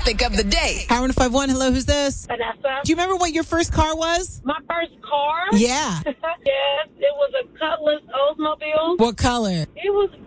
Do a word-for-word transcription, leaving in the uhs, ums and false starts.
topic of the day. Power one oh five one, hello, who's this? Vanessa. Do you remember what your first car was? My first car? Yeah. Yes, it was a Cutlass Oldsmobile. What color? It was